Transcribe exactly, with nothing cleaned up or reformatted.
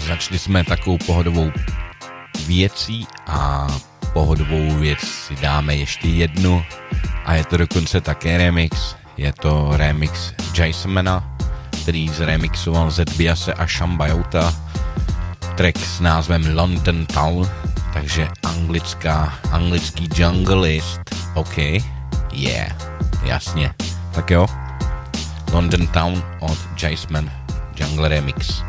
začali jsme takovou pohodovou věcí a pohodovou věc si dáme ještě jednu a je to dokonce také remix. Je to remix Jasmina, který zremixoval Zedbiase a Shambayouta. Track s názvem London Town, takže anglická, anglický junglist. OK, yeah, jasně. Tak jo, London Town od Jasmine Jungle Remix.